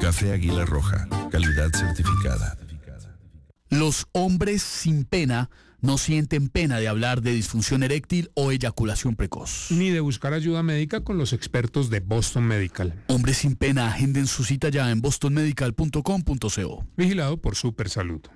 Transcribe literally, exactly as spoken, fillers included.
Café Águila Roja, calidad certificada. Los hombres sin pena no sienten pena de hablar de disfunción eréctil o eyaculación precoz. Ni de buscar ayuda médica con los expertos de Boston Medical. Hombres sin pena, agenden su cita ya en boston medical punto com punto co. Vigilado por Supersalud.